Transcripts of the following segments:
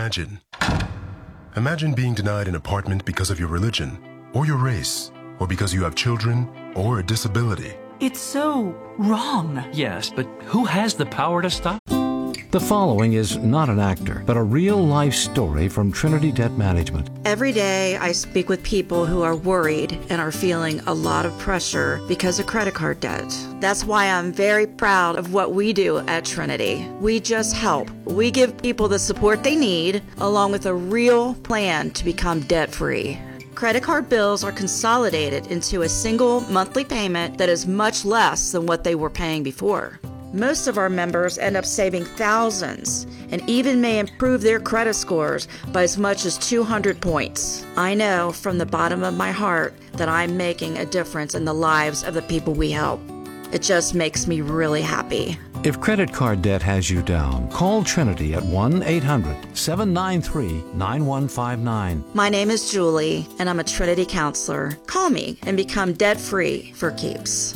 Imagine. Imagine being denied an apartment because of your religion, or your race, or because you have children, or a disability. It's so wrong. Yes, but who has the power to stop? The following is not an actor, but a real-life story from Trinity Debt Management. Every day I speak with people who are worried and are feeling a lot of pressure because of credit card debt. That's why I'm very proud of what we do at Trinity. We just help. We give people the support they need, along with a real plan to become debt-free. Credit card bills are consolidated into a single monthly payment that is much less than what they were paying before. Most of our members end up saving thousands and even may improve their credit scores by as much as 200 points. I know from the bottom of my heart that I'm making a difference in the lives of the people we help. It just makes me really happy. If credit card debt has you down, call Trinity at 1-800-793-9159. My name is Julie, and I'm a Trinity counselor. Call me and become debt-free for keeps.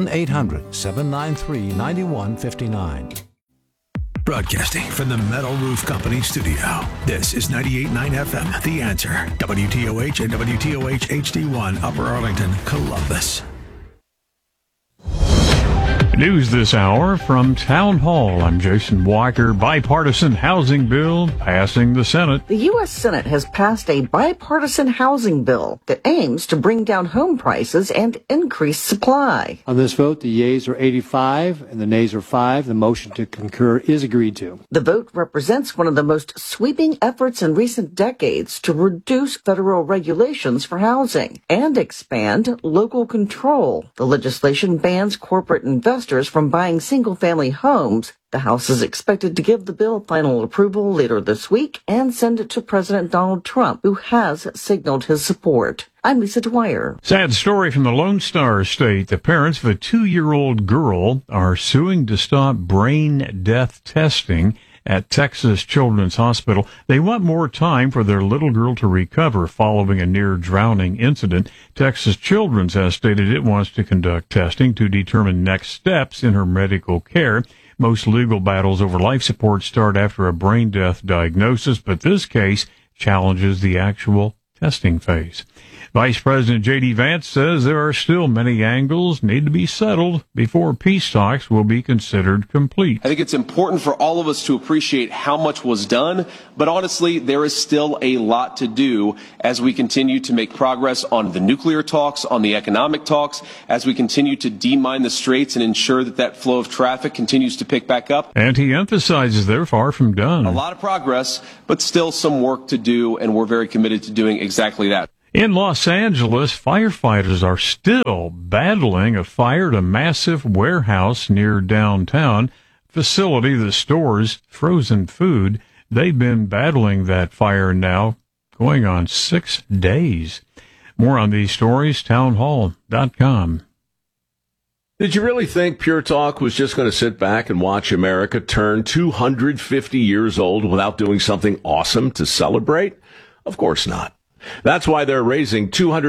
1-800-793-9159. Broadcasting from the Metal Roof Company studio. This is 98.9 FM, The Answer. WTOH and WTOH HD1, Upper Arlington, Columbus. News this hour from Town Hall. I'm Jason Walker. Bipartisan housing bill passing the Senate. The U.S. Senate has passed a bipartisan housing bill that aims to bring down home prices and increase supply. On this vote, the yeas are 85 and the nays are 5. The motion to concur is agreed to. The vote represents one of the most sweeping efforts in recent decades to reduce federal regulations for housing and expand local control. The legislation bans corporate investors from buying single-family homes. The House is expected to give the bill final approval later this week and send it to President Donald Trump, who has signaled his support. I'm Lisa Dwyer. Sad story from the Lone Star State. The parents of a 2-year-old girl are suing to stop brain death testing at Texas Children's Hospital. They want more time for their little girl to recover following a near-drowning incident. Texas Children's has stated it wants to conduct testing to determine next steps in her medical care. Most legal battles over life support start after a brain death diagnosis, but this case challenges the actual testing phase. Vice President J.D. Vance says there are still many angles need to be settled before peace talks will be considered complete. I think it's important for all of us to appreciate how much was done, but honestly, there is still a lot to do as we continue to make progress on the nuclear talks, on the economic talks, as we continue to demine the straits and ensure that that flow of traffic continues to pick back up. And he emphasizes they're far from done. A lot of progress, but still some work to do, and we're very committed to doing exactly that. In Los Angeles, firefighters are still battling a fire at a massive warehouse near downtown facility that stores frozen food. They've been battling that fire now going on 6 days. More on these stories, townhall.com. Did you really think Pure Talk was just going to sit back and watch America turn 250 years old without doing something awesome to celebrate? Of course not. That's why they're raising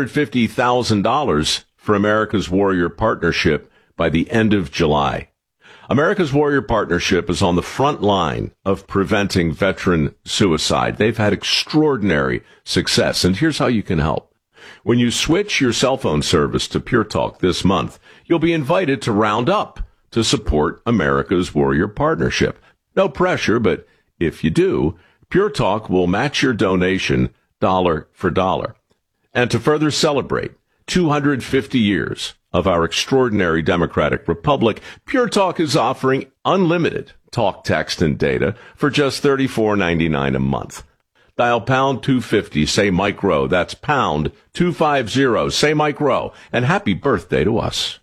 $250,000 for America's Warrior Partnership by the end of July. America's Warrior Partnership is on the front line of preventing veteran suicide. They've had extraordinary success, and here's how you can help. When you switch your cell phone service to Pure Talk this month, you'll be invited to round up to support America's Warrior Partnership. No pressure, but if you do, Pure Talk will match your donation dollar for dollar. And to further celebrate 250 years of our extraordinary democratic republic, Pure Talk is offering unlimited talk, text, and data for just $34.99 a month. Dial pound 250, say Mike Rowe. That's pound 250, say Mike Rowe. And happy birthday to us.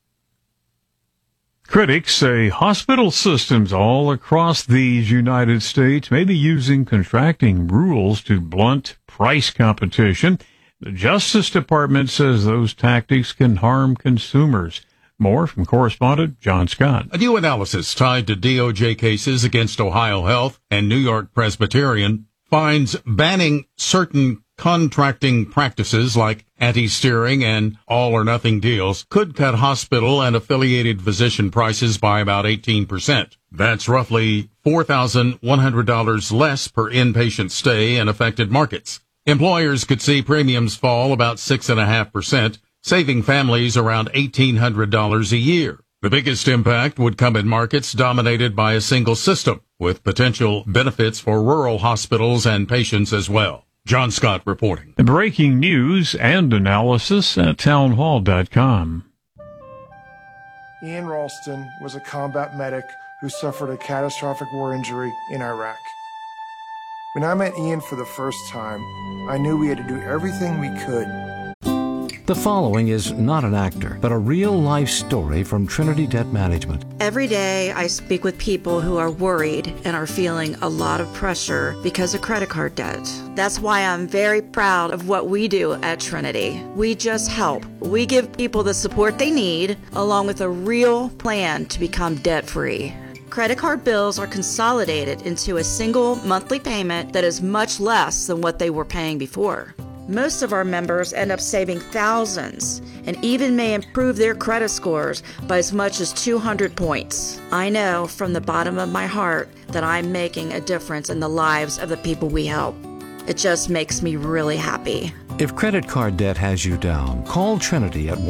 Critics say hospital systems all across these United States may be using contracting rules to blunt price competition. The Justice Department says those tactics can harm consumers. More from correspondent John Scott. A new analysis tied to DOJ cases against Ohio Health and New York Presbyterian finds banning certain contracting practices like anti-steering and all-or-nothing deals could cut hospital and affiliated physician prices by about 18%. That's roughly $4,100 less per inpatient stay in affected markets. Employers could see premiums fall about 6.5%, saving families around $1,800 a year. The biggest impact would come in markets dominated by a single system, with potential benefits for rural hospitals and patients as well. John Scott reporting. Breaking news and analysis at townhall.com. Ian Ralston was a combat medic who suffered a catastrophic war injury in Iraq. When I met Ian for the first time, I knew we had to do everything we could. The following is not an actor, but a real-life story from Trinity Debt Management. Every day I speak with people who are worried and are feeling a lot of pressure because of credit card debt. That's why I'm very proud of what we do at Trinity. We just help. We give people the support they need, along with a real plan to become debt-free. Credit card bills are consolidated into a single monthly payment that is much less than what they were paying before. Most of our members end up saving thousands and even may improve their credit scores by as much as 200 points. I know from the bottom of my heart that I'm making a difference in the lives of the people we help. It just makes me really happy. If credit card debt has you down, call Trinity at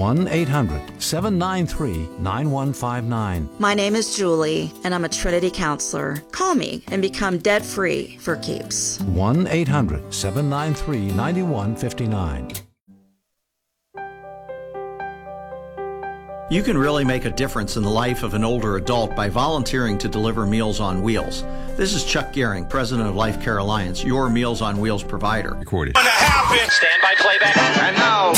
1-800-793-9159. My name is Julie, and I'm a Trinity counselor. Call me and become debt-free for keeps. 1-800-793-9159. You can really make a difference in the life of an older adult by volunteering to deliver Meals on Wheels. This is Chuck Gehring, president of Life Care Alliance, your Meals on Wheels provider. Recorded. Stand by playback. And now,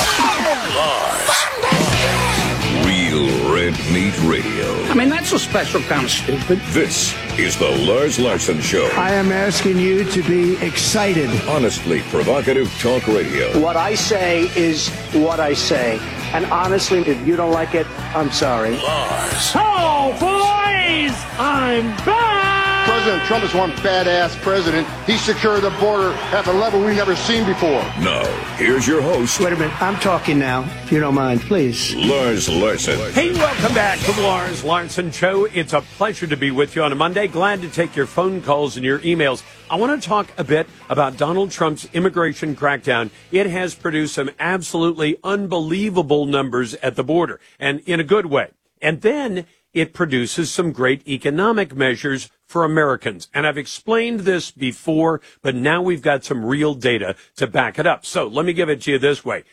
Real Red Meat Radio. I mean, that's a special kind of stupid. This is the Lars Larson Show. I am asking you to be excited. Honestly provocative talk radio. What I say is what I say. And honestly, if you don't like it, I'm sorry. Lars. Oh, boys! I'm back! President Trump is one badass president. He secured the border at a level we've never seen before. Now, here's your host. Wait a minute. I'm talking now, if you don't mind, please. Lars Larson. Hey, welcome back to the Lars Larson Show. It's a pleasure to be with you on a Monday. Glad to take your phone calls and your emails. I want to talk a bit about Donald Trump's immigration crackdown. It has produced some absolutely unbelievable numbers at the border, and in a good way. And then it produces some great economic measures for Americans. And I've explained this before, but now we've got some real data to back it up. So let me give it to you this way.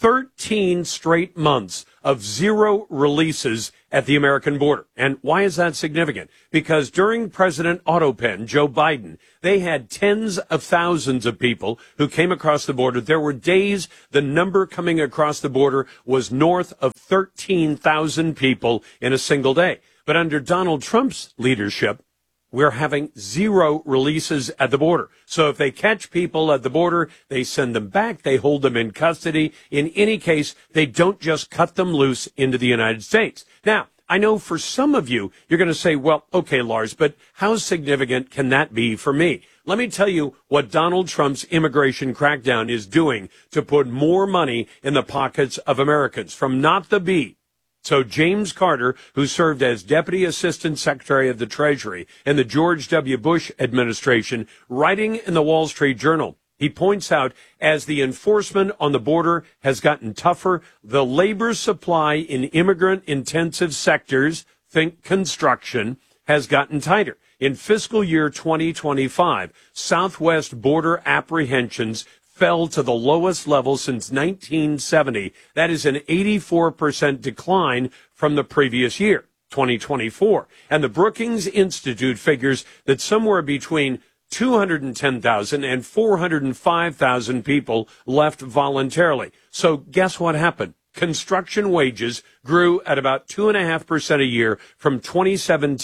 13 straight months of zero releases at the American border. And why is that significant? Because during President Autopen, Joe Biden, they had tens of thousands of people who came across the border. There were days the number coming across the border was north of 13,000 people in a single day. But under Donald Trump's leadership, we're having zero releases at the border. So if they catch people at the border, they send them back, they hold them in custody. In any case, they don't just cut them loose into the United States. Now, I know for some of you, you're going to say, well, okay, Lars, but how significant can that be for me? Let me tell you what Donald Trump's immigration crackdown is doing to put more money in the pockets of Americans. From not the beat. So James Carter, who served as Deputy Assistant Secretary of the Treasury in the George W. Bush administration, writing in the Wall Street Journal, he points out as the enforcement on the border has gotten tougher, the labor supply in immigrant-intensive sectors, think construction, has gotten tighter. In fiscal year 2025, Southwest border apprehensions fell to the lowest level since 1970. That is an 84% decline from the previous year, 2024. And the Brookings Institute figures that somewhere between 210,000 and 405,000 people left voluntarily. So guess what happened? Construction wages grew at about 2.5% a year from 2010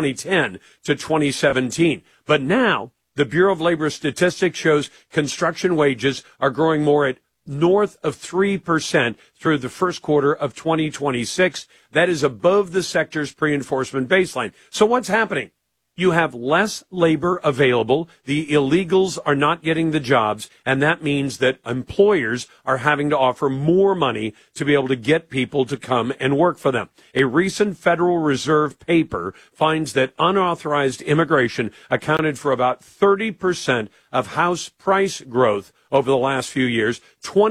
to 2017. But now, the Bureau of Labor Statistics shows construction wages are growing more at north of 3% through the first quarter of 2026. That is above the sector's pre-enforcement baseline. So what's happening? You have less labor available. The illegals are not getting the jobs, and that means that employers are having to offer more money to be able to get people to come and work for them. A recent Federal Reserve paper finds that unauthorized immigration accounted for about 30% of house price growth over the last few years,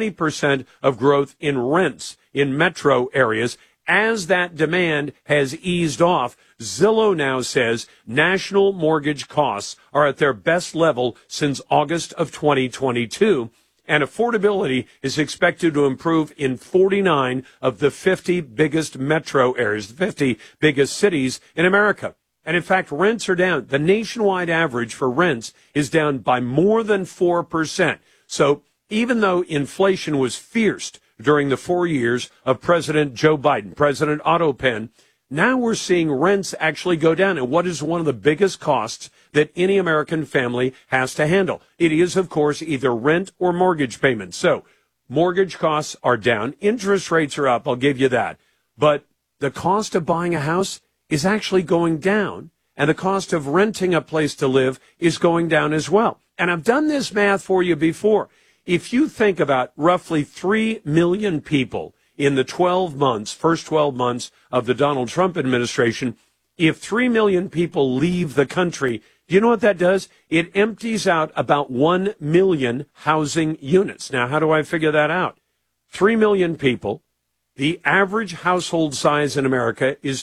20% of growth in rents in metro areas. As that demand has eased off, Zillow now says national mortgage costs are at their best level since August of 2022, and affordability is expected to improve in 49 of the 50 biggest metro areas, the 50 biggest cities in America. And in fact, rents are down. The nationwide average for rents is down by more than 4%. So even though inflation was fierce during the 4 years of President Joe Biden, President Otto Penn, now we're seeing rents actually go down. And what is one of the biggest costs that any American family has to handle? It is, of course, either rent or mortgage payments. So mortgage costs are down. Interest rates are up. I'll give you that. But the cost of buying a house is actually going down. And the cost of renting a place to live is going down as well. And I've done this math for you before. If you think about roughly 3 million people in the first 12 months of the Donald Trump administration, if 3 million people leave the country, do you know what that does? It empties out about 1 million housing units. Now, how do I figure that out? 3 million people. The average household size in America is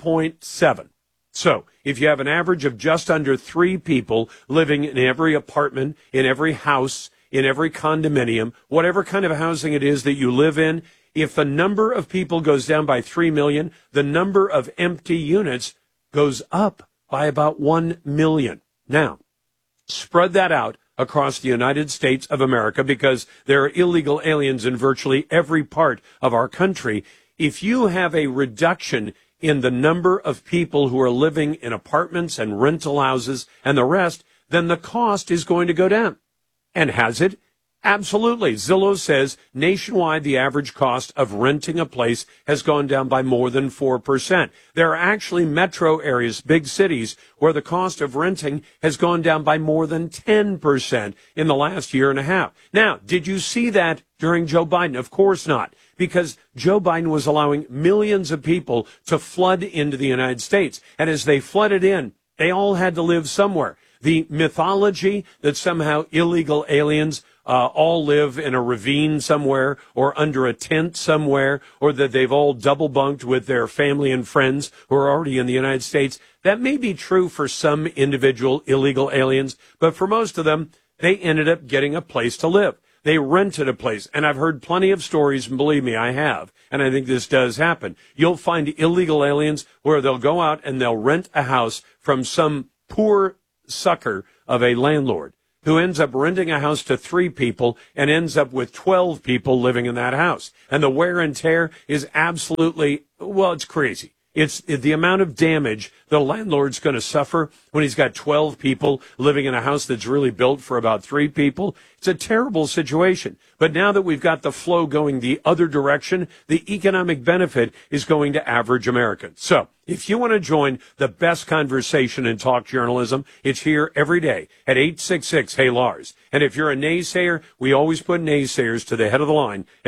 2.7. So if you have an average of just under 3 people living in every apartment, in every house, in every condominium, whatever kind of housing it is that you live in, if the number of people goes down by 3 million, the number of empty units goes up by about 1 million. Now, spread that out across the United States of America, because there are illegal aliens in virtually every part of our country. If you have a reduction in the number of people who are living in apartments and rental houses and the rest, then the cost is going to go down. And has it? Absolutely. Zillow says nationwide the average cost of renting a place has gone down by more than 4%. There are actually metro areas, big cities, where the cost of renting has gone down by more than 10% in the last year and a half. Now, did you see that during Joe Biden? Of course not, because Joe Biden was allowing millions of people to flood into the United States. And as they flooded in, they all had to live somewhere. The mythology that somehow illegal aliens all live in a ravine somewhere or under a tent somewhere, or that they've all double bunked with their family and friends who are already in the United States, that may be true for some individual illegal aliens, but for most of them, they ended up getting a place to live. They rented a place, and I've heard plenty of stories, and believe me, I have, and I think this does happen. You'll find illegal aliens where they'll go out and they'll rent a house from some poor sucker of a landlord who ends up renting a house to 3 people and ends up with 12 people living in that house. And the wear and tear is absolutely, well, it's crazy. It's the amount of damage the landlord's going to suffer when he's got 12 people living in a house that's really built for about 3 people. It's a terrible situation. But now that we've got the flow going the other direction, the economic benefit is going to average Americans. So if you want to join the best conversation in talk journalism, it's here every day at 866-HEY-LARS. And if you're a naysayer, we always put naysayers to the head of the line at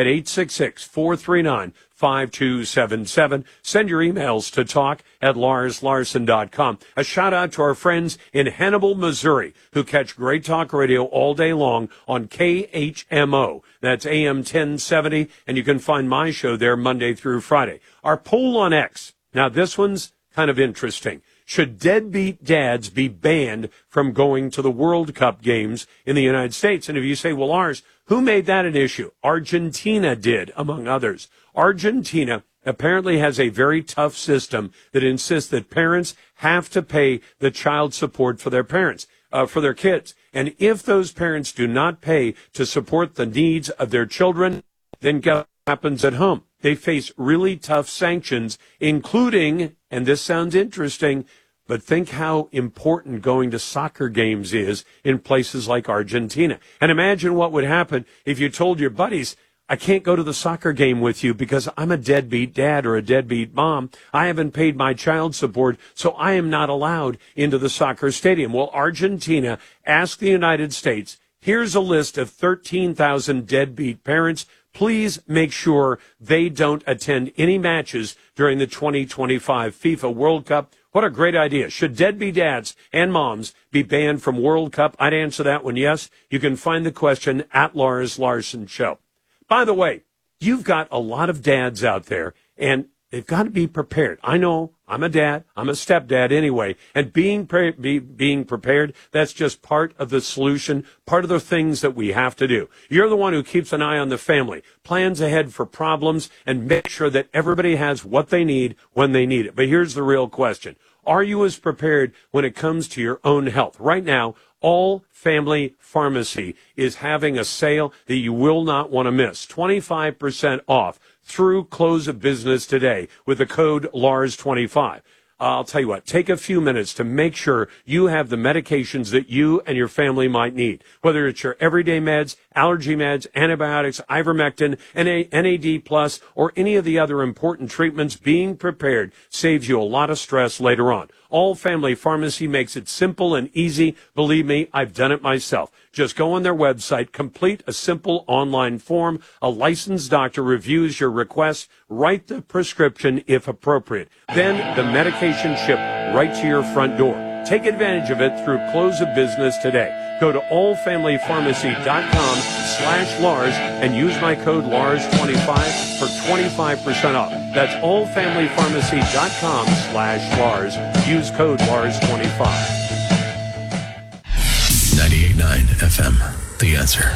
866-439-5277. Send your emails to talk@LarsLarson.com. A shout out to our friends in Hannibal, Missouri, who catch great talk radio all day long on KHMO. That's AM 1070, and you can find my show there Monday through Friday. Our poll on X. Now, this one's kind of interesting. Should deadbeat dads be banned from going to the World Cup games in the United States? And if you say, well, Lars, who made that an issue? Argentina did, among others. Argentina apparently has a very tough system that insists that parents have to pay the child support for their for their kids. And if those parents do not pay to support the needs of their children, then guess what happens at home? They face really tough sanctions, including, and this sounds interesting, but think how important going to soccer games is in places like Argentina. And imagine what would happen if you told your buddies, I can't go to the soccer game with you because I'm a deadbeat dad or a deadbeat mom. I haven't paid my child support, so I am not allowed into the soccer stadium. Well, Argentina asked the United States, here's a list of 13,000 deadbeat parents. Please make sure they don't attend any matches during the 2025 FIFA World Cup. What a great idea. Should deadbeat dads and moms be banned from World Cup? I'd answer that one yes. You can find the question at Lars Larson Show. By the way, you've got a lot of dads out there, and they've got to be prepared. I know I'm a dad. I'm a stepdad anyway. And being prepared, that's just part of the solution, part of the things that we have to do. You're the one who keeps an eye on the family, plans ahead for problems, and make sure that everybody has what they need when they need it. But here's the real question. Are you as prepared when it comes to your own health? Right now, All Family Pharmacy is having a sale that you will not want to miss. 25% off through close of business today with the code LARS25. I'll tell you what, take a few minutes to make sure you have the medications that you and your family might need, whether it's your everyday meds, allergy meds, antibiotics, ivermectin, NAD+, or any of the other important treatments. Being prepared saves you a lot of stress later on. All Family Pharmacy makes it simple and easy. Believe me, I've done it myself. Just go on their website, complete a simple online form. A licensed doctor reviews your request, write the prescription if appropriate. Then the medication shipped right to your front door. Take advantage of it through close of business today. Go to allfamilypharmacy.com/Lars and use my code LARS25 for 25% off. That's allfamilypharmacy.com/Lars. Use code LARS25. 98.9 FM, The Answer.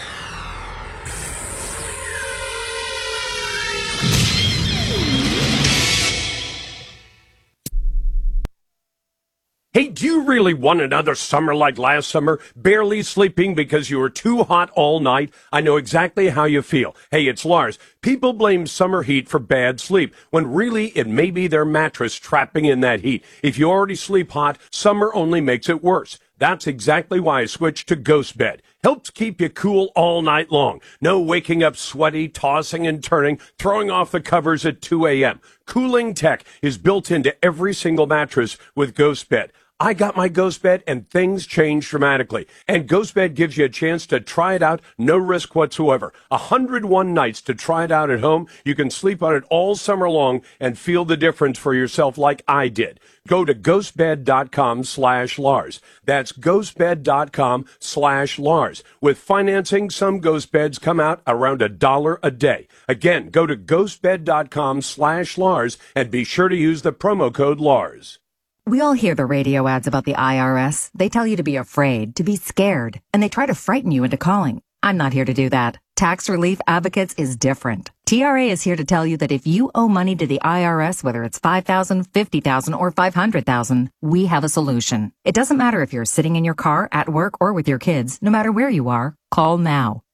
Hey, do you really want another summer like last summer? Barely sleeping because you were too hot all night? I know exactly how you feel. Hey, it's Lars. People blame summer heat for bad sleep, when really it may be their mattress trapping in that heat. If you already sleep hot, summer only makes it worse. That's exactly why I switched to Ghost Bed. Helps keep you cool all night long. No waking up sweaty, tossing and turning, throwing off the covers at 2 a.m. Cooling tech is built into every single mattress with Ghost Bed. I got my Ghost Bed and things changed dramatically. And Ghost Bed gives you a chance to try it out, no risk whatsoever. 101 nights to try it out at home. You can sleep on it all summer long and feel the difference for yourself like I did. Go to ghostbed.com/Lars. That's ghostbed.com/Lars. With financing, some Ghost Beds come out around $1 a day. Again, go to ghostbed.com/Lars and be sure to use the promo code LARS. We all hear the radio ads about the IRS. They tell you to be afraid, to be scared, and they try to frighten you into calling. I'm not here to do that. Tax Relief Advocates is different. TRA is here to tell you that if you owe money to the IRS, whether it's $5,000, $50,000, or $500,000, we have a solution. It doesn't matter if you're sitting in your car, at work, or with your kids. No matter where you are, call now.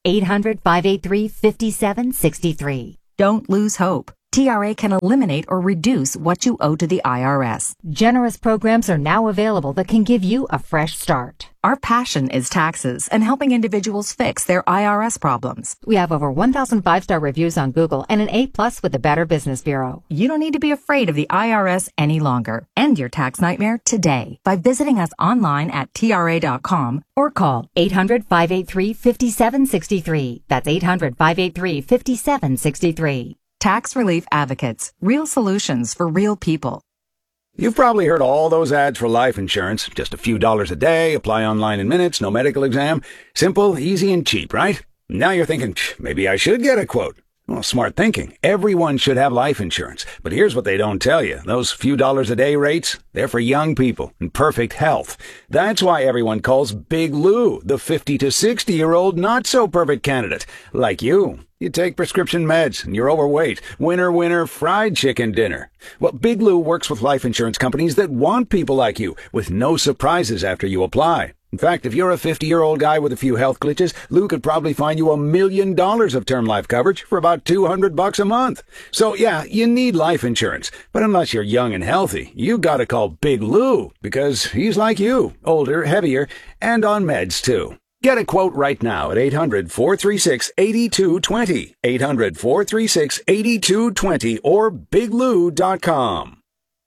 800-583-5763. Don't lose hope. TRA can eliminate or reduce what you owe to the IRS. Generous programs are now available that can give you a fresh start. Our passion is taxes and helping individuals fix their IRS problems. We have over 1,000 5-star reviews on Google and an A+ with the Better Business Bureau. You don't need to be afraid of the IRS any longer. End your tax nightmare today by visiting us online at TRA.com or call 800-583-5763. That's 800-583-5763. Tax Relief Advocates. Real solutions for real people. You've probably heard all those ads for life insurance. Just a few dollars a day, apply online in minutes, no medical exam. Simple, easy, and cheap, right? Now you're thinking, maybe I should get a quote. Well, smart thinking. Everyone should have life insurance. But here's what they don't tell you. Those few dollars a day rates, they're for young people in perfect health. That's why everyone calls Big Lou the 50 to 60-year-old not-so-perfect candidate. Like you. You take prescription meds, and you're overweight. Winner, winner, fried chicken dinner. Well, Big Lou works with life insurance companies that want people like you, with no surprises after you apply. In fact, if you're a 50-year-old guy with a few health glitches, Lou could probably find you $1 million of term life coverage for about $200 a month. So, yeah, you need life insurance. But unless you're young and healthy, you gotta call Big Lou, because he's like you, older, heavier, and on meds, too. Get a quote right now at 800-436-8220, 800-436-8220, or biglou.com.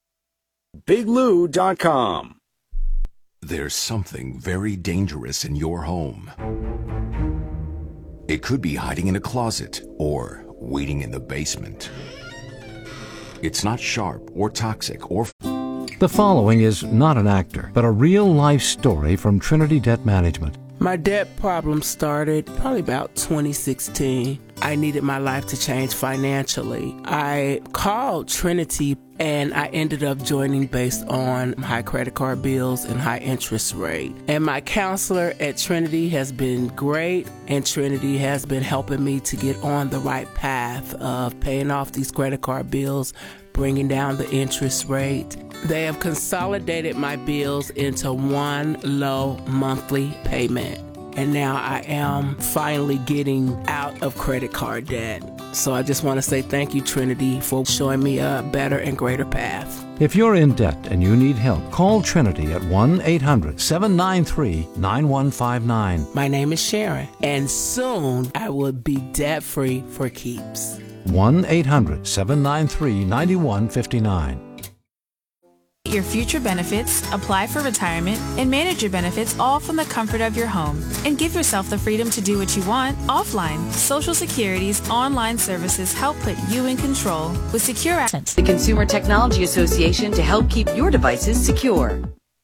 biglou.com. There's something very dangerous in your home. It could be hiding in a closet or waiting in the basement. It's not sharp or toxic or... The following is not an actor, but a real-life story from Trinity Debt Management. My debt problem started probably about 2016. I needed my life to change financially. I called Trinity and I ended up joining based on high credit card bills and high interest rate. And my counselor at Trinity has been great, and Trinity has been helping me to get on the right path of paying off these credit card bills, bringing down the interest rate. They have consolidated my bills into one low monthly payment. And now I am finally getting out of credit card debt. So I just want to say thank you, Trinity, for showing me a better and greater path. If you're in debt and you need help, call Trinity at 1-800-793-9159. My name is Sharon, and soon I will be debt-free for keeps. 1-800-793-9159. Your future benefits, apply for retirement, and manage your benefits all from the comfort of your home. And give yourself the freedom to do what you want offline. Social Security's online services help put you in control with Secure Access. The Consumer Technology Association to help keep your devices secure.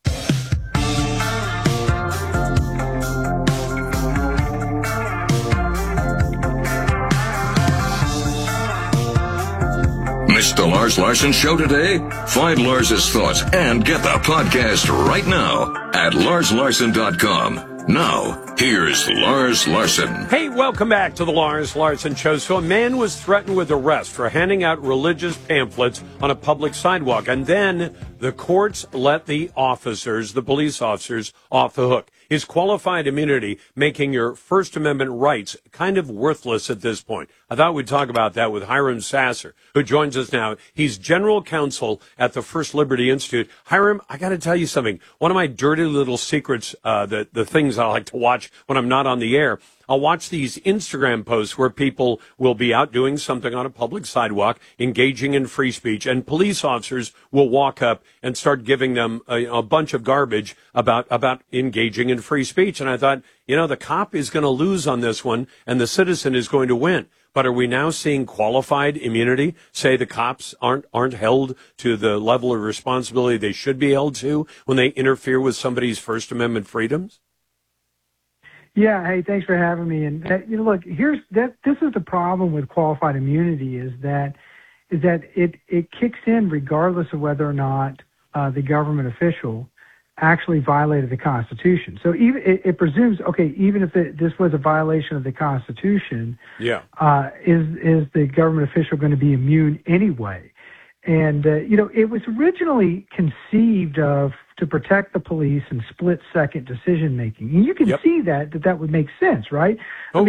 Missed the Lars Larson Show today? Find Lars's thoughts and get the podcast right now at larslarson.com. Now, here's Lars Larson. Hey, welcome back to the Lars Larson Show. So a man was threatened with arrest for handing out religious pamphlets on a public sidewalk, and then the courts let the police officers, off the hook. Is qualified immunity making your First Amendment rights kind of worthless at this point? I thought we'd talk about that with Hiram Sasser, who joins us now. He's general counsel at the First Liberty Institute. Hiram, I got to tell you something. One of my dirty little secrets, the things I like to watch when I'm not on the air, I'll watch these Instagram posts where people will be out doing something on a public sidewalk, engaging in free speech, and police officers will walk up and start giving them a bunch of garbage about engaging in free speech. And I thought, the cop is going to lose on this one, and the citizen is going to win. But are we now seeing qualified immunity? Say the cops aren't held to the level of responsibility they should be held to when they interfere with somebody's First Amendment freedoms? Yeah, hey, thanks for having me. And look, this is the problem with qualified immunity is that it kicks in regardless of whether or not the government official actually violated the Constitution. So even it presumes, okay, even if this was a violation of the Constitution, is the government official going to be immune anyway? And it was originally conceived of to protect the police and split-second decision-making. And you can see that would make sense, right?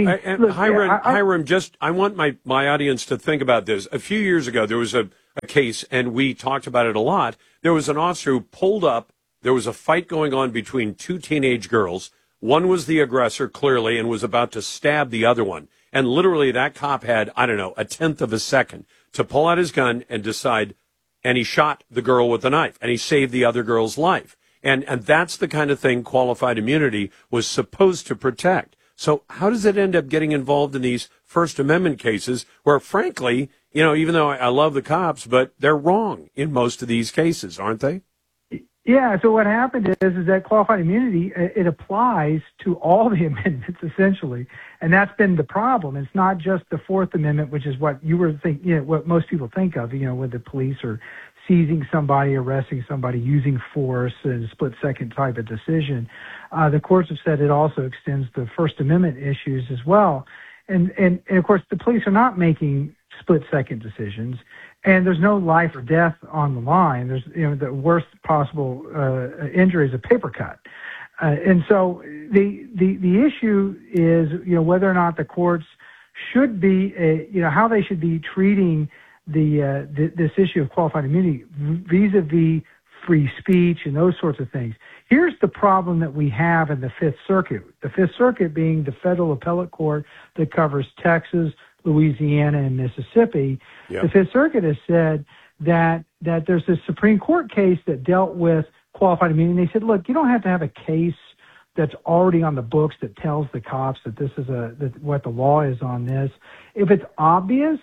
Hiram, I want my audience to think about this. A few years ago, there was a case, and we talked about it a lot. There was an officer who pulled up. There was a fight going on between two teenage girls. One was the aggressor, clearly, and was about to stab the other one. And literally, that cop had, a tenth of a second to pull out his gun and decide, and he shot the girl with the knife, and he saved the other girl's life. And that's the kind of thing qualified immunity was supposed to protect. So how does it end up getting involved in these First Amendment cases where, frankly, even though I love the cops, but they're wrong in most of these cases, aren't they? Yeah, so what happened is that qualified immunity, it applies to all the amendments, essentially. And that's been the problem. It's not just the Fourth Amendment, which is what you were thinking, what most people think of, when the police are seizing somebody, arresting somebody, using force, and a split-second type of decision. The courts have said it also extends to First Amendment issues as well. And of course, the police are not making split-second decisions. And there's no life or death on the line. There's, the worst possible injury is a paper cut. And so the issue is, whether or not the courts should be, how they should be treating this issue of qualified immunity vis-a-vis free speech and those sorts of things. Here's the problem that we have in the Fifth Circuit. The Fifth Circuit being the federal appellate court that covers Texas, Louisiana, and Mississippi. Yep. The Fifth Circuit has said that there's a Supreme Court case that dealt with qualified immunity. And they said, look, you don't have to have a case that's already on the books that tells the cops that this is what the law is on this. If it's obvious,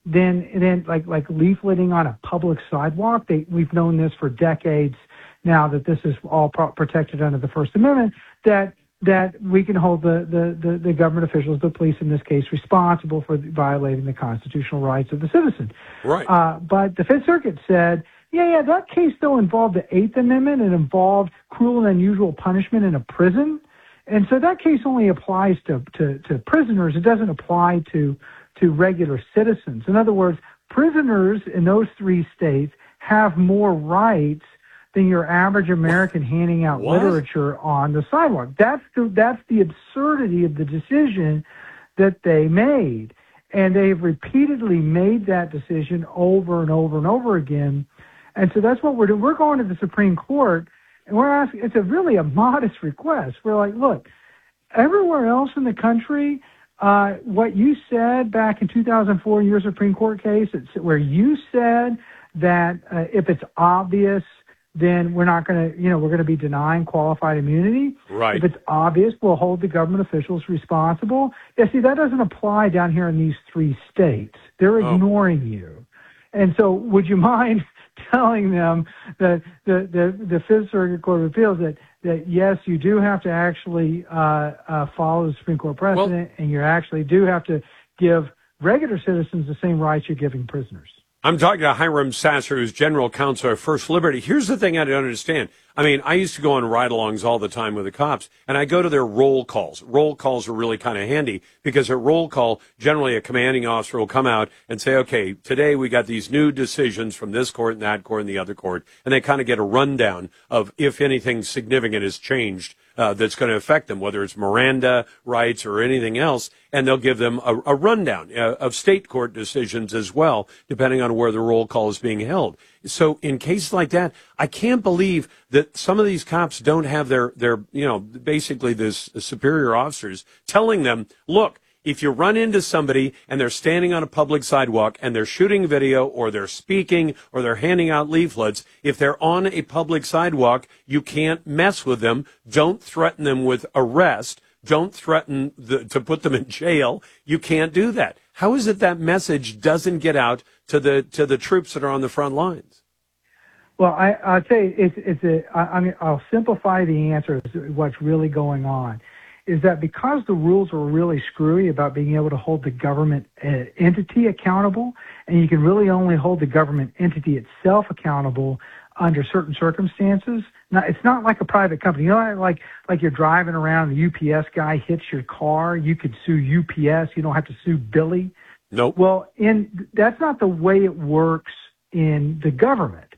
then like leafleting on a public sidewalk, we've known this for decades now that this is all protected under the First Amendment, that we can hold the government officials, the police in this case, responsible for violating the constitutional rights of the citizen. Right. But the Fifth Circuit said, yeah, that case though involved the Eighth Amendment and involved cruel and unusual punishment in a prison. And so that case only applies to prisoners. It doesn't apply to regular citizens. In other words, prisoners in those three states have more rights than your average American handing out literature on the sidewalk. That's the absurdity of the decision that they made. And they've repeatedly made that decision over and over and over again. And so that's what we're doing. We're going to the Supreme Court, and we're asking, it's really a modest request. We're like, look, everywhere else in the country, what you said back in 2004 in your Supreme Court case, where you said that if it's obvious, then we're not going to, we're going to be denying qualified immunity. Right. If it's obvious, we'll hold the government officials responsible. Yeah, see, that doesn't apply down here in these three states. They're ignoring you. And so would you mind telling them that the Fifth Circuit Court of Appeals that yes, you do have to actually follow the Supreme Court precedent, and you actually do have to give regular citizens the same rights you're giving prisoners? I'm talking to Hiram Sasser, who's general counsel of First Liberty. Here's the thing I don't understand. I mean, I used to go on ride-alongs all the time with the cops, and I go to their roll calls. Roll calls are really kind of handy because at roll call, generally a commanding officer will come out and say, okay, today we got these new decisions from this court and that court and the other court, and they kind of get a rundown of if anything significant has changed that's going to affect them, whether it's Miranda rights or anything else, and they'll give them a rundown of state court decisions as well, depending on where the roll call is being held. So in cases like that, I can't believe that some of these cops don't have their basically this superior officers telling them, look, if you run into somebody and they're standing on a public sidewalk and they're shooting video or they're speaking or they're handing out leaflets, if they're on a public sidewalk, you can't mess with them. Don't threaten them with arrest. Don't threaten to put them in jail. You can't do that. How is it that message doesn't get out to the troops that are on the front lines? Well, I'll tell you, I'll simplify the answer to what's really going on. Is that because the rules are really screwy about being able to hold the government entity accountable, and you can really only hold the government entity itself accountable under certain circumstances. Now, it's not like a private company. You know, like you're driving around, the UPS guy hits your car, you could sue UPS. You don't have to sue Billy. Nope. Well, that's not the way it works in the government.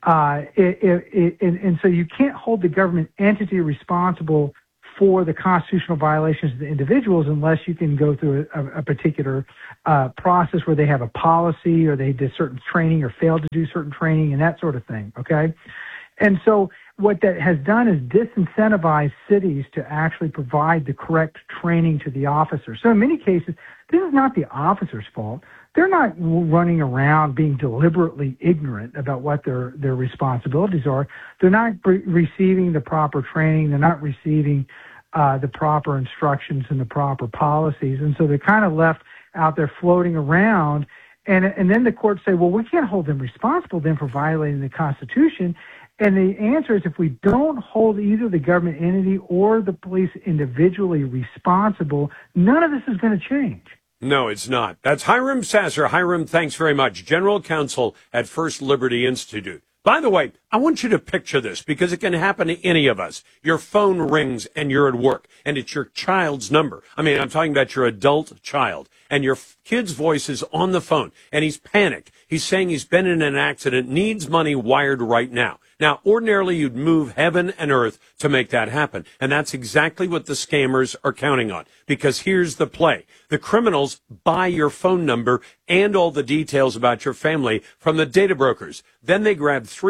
And so you can't hold the government entity responsible for the constitutional violations of the individuals unless you can go through a particular process where they have a policy or they did certain training or failed to do certain training and that sort of thing, okay? And so what that has done is disincentivize cities to actually provide the correct training to the officers. So in many cases, this is not the officer's fault. They're not running around being deliberately ignorant about what their responsibilities are. They're not receiving the proper training. They're not receiving the proper instructions and the proper policies. And so they're kind of left out there floating around. And then the courts say, well, we can't hold them responsible then for violating the Constitution. And the answer is if we don't hold either the government entity or the police individually responsible, none of this is going to change. No, it's not. That's Hiram Sasser. Hiram, thanks very much. General Counsel at First Liberty Institute. By the way, I want you to picture this because it can happen to any of us. Your phone rings and you're at work and it's your child's number. I mean, I'm talking about your adult child and your kid's voice is on the phone and he's panicked. He's saying he's been in an accident, needs money wired right now. Now, ordinarily, you'd move heaven and earth to make that happen. And that's exactly what the scammers are counting on. Because here's the play. The criminals buy your phone number and all the details about your family from the data brokers. Then they grab 3 seconds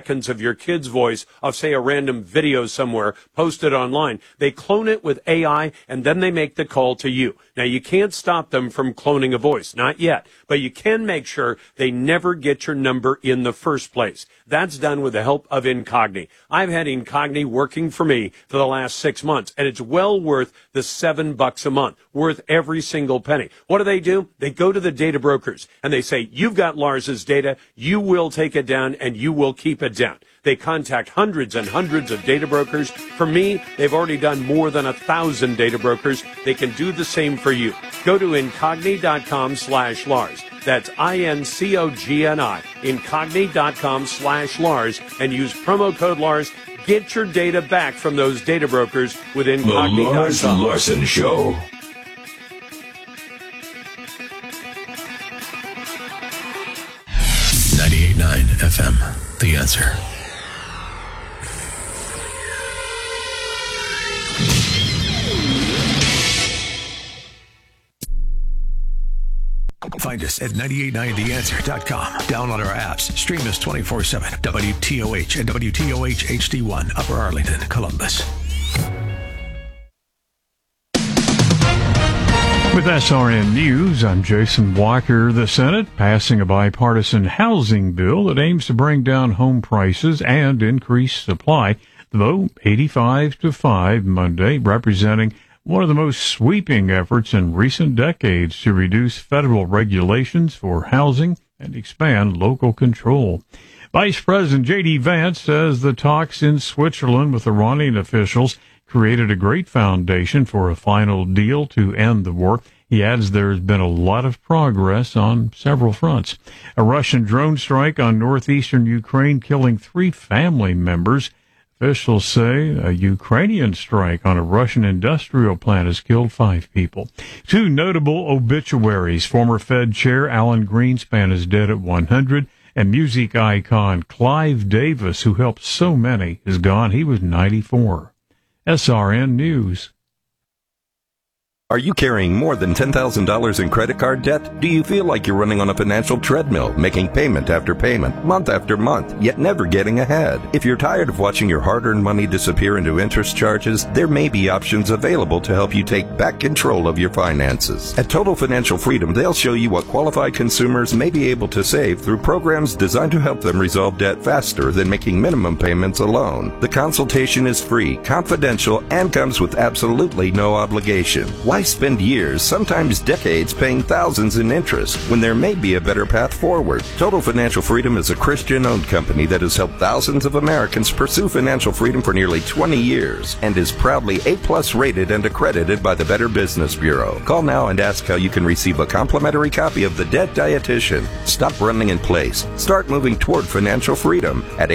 seconds of your kid's voice of, say, a random video somewhere posted online. They clone it with AI, and then they make the call to you. Now, you can't stop them from cloning a voice, not yet, but you can make sure they never get your number in the first place. That's done with the help of Incogni. I've had Incogni working for me for the last 6 months, and it's well worth the $7 a month, worth every single penny. What do? They go to the data brokers, and they say, you've got Lars's data, you will take it down, and you will keep it down. They contact hundreds and hundreds of data brokers. For me, they've already done more than 1,000 data brokers. They can do the same for you. Go to incogni.com/Lars. That's INCOGNI, incogni.com/Lars, and use promo code Lars. Get your data back from those data brokers with Incogni.com. The Lars Larson Show. FM, The Answer. Find us at 989theanswer.com. Download our apps. Stream us 24/7. WTOH and WTOH HD1, Upper Arlington, Columbus. With SRN News, I'm Jason Walker. The Senate passing a bipartisan housing bill that aims to bring down home prices and increase supply. The vote 85-5 Monday, representing one of the most sweeping efforts in recent decades to reduce federal regulations for housing and expand local control. Vice President J.D. Vance says the talks in Switzerland with Iranian officials created a great foundation for a final deal to end the war. He adds there's been a lot of progress on several fronts. A Russian drone strike on northeastern Ukraine killing 3 family members. Officials say a Ukrainian strike on a Russian industrial plant has killed 5 people. 2 notable obituaries. Former Fed Chair Alan Greenspan is dead at 100, and music icon Clive Davis, who helped so many, is gone. He was 94. SRN News. Are you carrying more than $10,000 in credit card debt? Do you feel like you're running on a financial treadmill, making payment after payment, month after month, yet never getting ahead? If you're tired of watching your hard-earned money disappear into interest charges, there may be options available to help you take back control of your finances. At Total Financial Freedom, they'll show you what qualified consumers may be able to save through programs designed to help them resolve debt faster than making minimum payments alone. The consultation is free, confidential, and comes with absolutely no obligation. Why spend years, sometimes decades, paying thousands in interest when there may be a better path forward? Total Financial Freedom is a Christian-owned company that has helped thousands of Americans pursue financial freedom for nearly 20 years and is proudly A+ rated and accredited by the Better Business Bureau. Call now and ask how you can receive a complimentary copy of The Debt Dietitian. Stop running in place. Start moving toward financial freedom at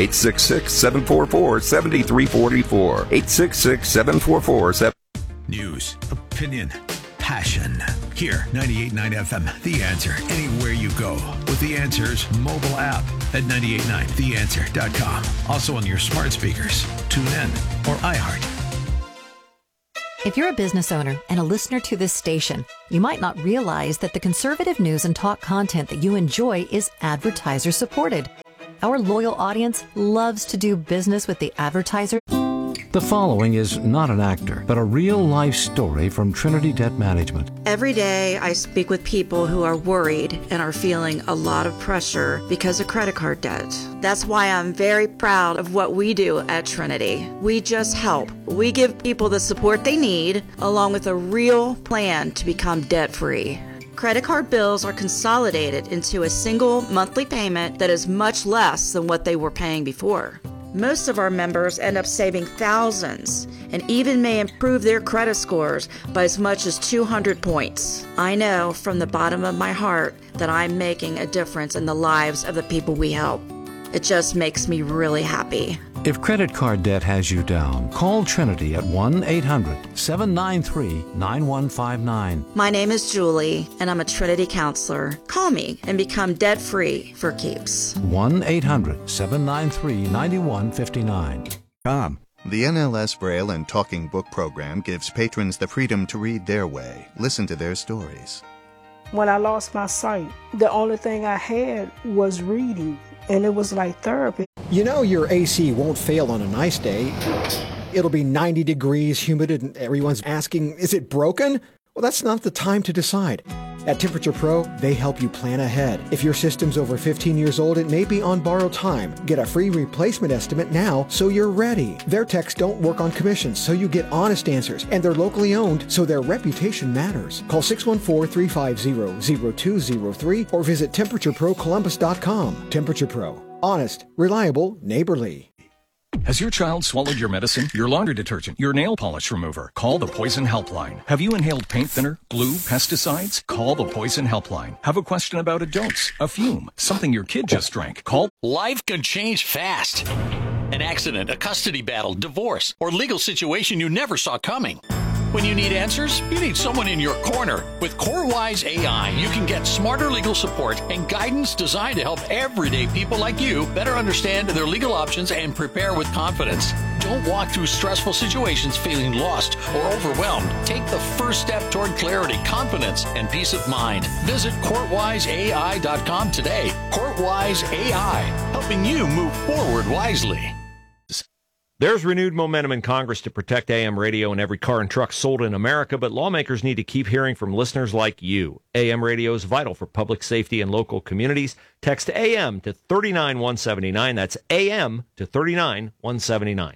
866-744-7344. 866-744-7344. News, opinion, passion. Here, 98.9 FM, The Answer. Anywhere you go with The Answer's mobile app at 989theanswer.com. Also on your smart speakers, TuneIn, or iHeart. If you're a business owner and a listener to this station, you might not realize that the conservative news and talk content that you enjoy is advertiser supported. Our loyal audience loves to do business with the advertiser. The following is not an actor, but a real-life story from Trinity Debt Management. Every day I speak with people who are worried and are feeling a lot of pressure because of credit card debt. That's why I'm very proud of what we do at Trinity. We just help. We give people the support they need, along with a real plan to become debt-free. Credit card bills are consolidated into a single monthly payment that is much less than what they were paying before. Most of our members end up saving thousands and even may improve their credit scores by as much as 200 points. I know from the bottom of my heart that I'm making a difference in the lives of the people we help. It just makes me really happy. If credit card debt has you down, call Trinity at 1-800-793-9159. My name is Julie, and I'm a Trinity counselor. Call me and become debt-free for keeps. 1-800-793-9159. The NLS Braille and Talking Book program gives patrons the freedom to read their way, listen to their stories. When I lost my sight, the only thing I had was reading, and it was like therapy. You know your AC won't fail on a nice day. It'll be 90 degrees, humid, and everyone's asking, is it broken? Well, that's not the time to decide. At Temperature Pro, they help you plan ahead. If your system's over 15 years old, it may be on borrowed time. Get a free replacement estimate now so you're ready. Their techs don't work on commissions, so you get honest answers. And they're locally owned, so their reputation matters. Call 614-350-0203 or visit TemperatureProColumbus.com. Temperature Pro. Honest, reliable, neighborly. Has your child swallowed your medicine, your laundry detergent, your nail polish remover? Call the Poison Helpline. Have you inhaled paint thinner, glue, pesticides? Call the Poison Helpline. Have a question about a dose, a fume, something your kid just drank? Call. Life could change fast. An accident, a custody battle, divorce, or legal situation you never saw coming. When you need answers, you need someone in your corner. With CoreWise AI, you can get smarter legal support and guidance designed to help everyday people like you better understand their legal options and prepare with confidence. Don't walk through stressful situations feeling lost or overwhelmed. Take the first step toward clarity, confidence, and peace of mind. Visit CourtWiseAI.com today. CourtWise AI, helping you move forward wisely. There's renewed momentum in Congress to protect AM radio in every car and truck sold in America, but lawmakers need to keep hearing from listeners like you. AM radio is vital for public safety and local communities. Text AM to 39179. That's AM to 39179.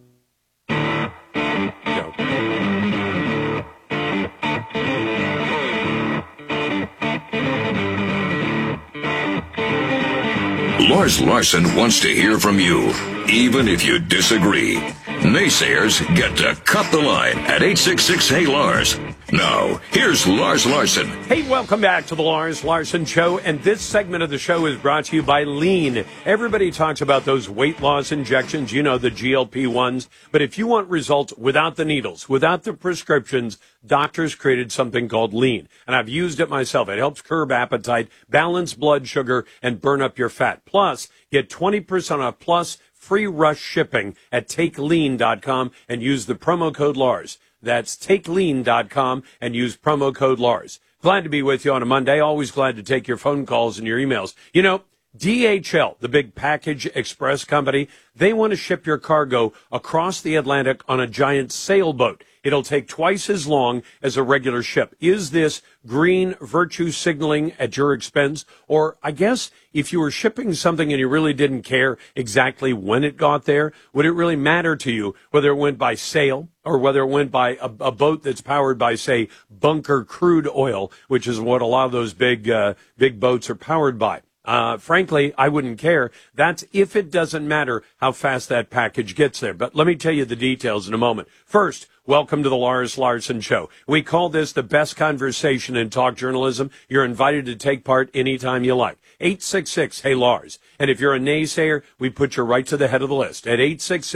Lars Larson wants to hear from you, even if you disagree. Naysayers get to cut the line at 866-HEY-LARS. Now, here's Lars Larson. Hey, welcome back to the Lars Larson Show, and this segment of the show is brought to you by Lean. Everybody talks about those weight loss injections, you know, the GLP-1s, but if you want results without the needles, without the prescriptions, doctors created something called Lean, and I've used it myself. It helps curb appetite, balance blood sugar, and burn up your fat. Plus, get 20% off plus free rush shipping at TakeLean.com and use the promo code Lars. That's TakeLean.com and use promo code Lars. Glad to be with you on a Monday. Always glad to take your phone calls and your emails. You know, DHL, the big package express company, they want to ship your cargo across the Atlantic on a giant sailboat. It'll take twice as long as a regular ship. Is this green virtue signaling at your expense? Or I guess if you were shipping something and you really didn't care exactly when it got there, would it really matter to you whether it went by sail or whether it went by a boat that's powered by, say, bunker crude oil, which is what a lot of those big boats are powered by? Frankly, I wouldn't care. That's if it doesn't matter how fast that package gets there. But let me tell you the details in a moment. First, welcome to the Lars Larson Show. We call this the best conversation in talk journalism. You're invited to take part anytime you like. 866-HEY-LARS. And if you're a naysayer, we put you right to the head of the list at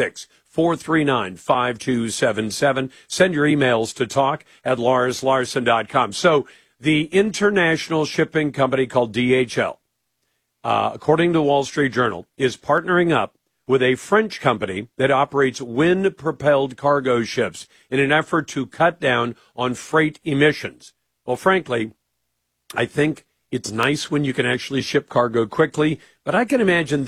866-439-5277. Send your emails to talk@LarsLarson.com. So the international shipping company called DHL, according to the Wall Street Journal, is partnering up with a French company that operates wind-propelled cargo ships in an effort to cut down on freight emissions. Well, frankly, I think it's nice when you can actually ship cargo quickly, but I can imagine